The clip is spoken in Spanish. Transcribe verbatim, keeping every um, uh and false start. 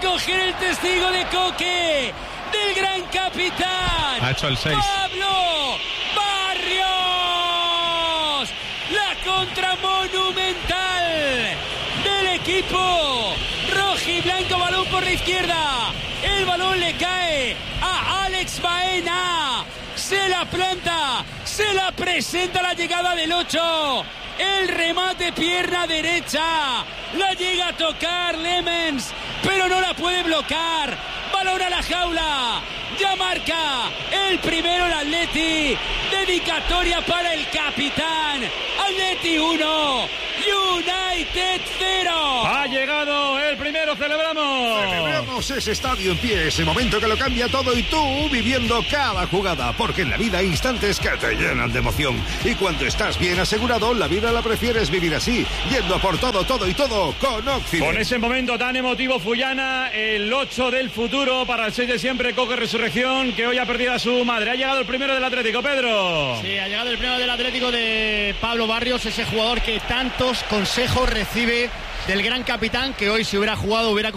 recoger el testigo de Coque del gran capitán. Ha hecho el seis. Pablo Barrios. La contra monumental del equipo rojiblanco. Balón por la izquierda. El balón le cae a Alex Baena. Se la planta. Se la presenta la llegada del ocho. El remate pierna derecha. La llega a tocar Lemens, pero no la puede bloquear. Balón a la jaula. Ya marca el primero el Atleti. Dedicatoria para el capitán. Atleti uno, United cero. Ha llegado el primero, celebramos. Celebramos ese estadio en pie, ese momento que lo cambia todo y tú viviendo cada jugada, porque en la vida hay instantes que te llenan de emoción. Y cuando estás bien asegurado, la vida la prefieres vivir así, yendo a por todo, todo y todo con Occident. Con ese momento tan emotivo, Fullana, el ocho del futuro para el seis de siempre, Coque Resurrección, que hoy ha perdido a su madre. Ha llegado el primero del Atlético, Pedro. Sí, ha llegado el primero del Atlético de Pablo Barrios, ese jugador que tantos consejos recibe del gran capitán, que hoy si hubiera jugado hubiera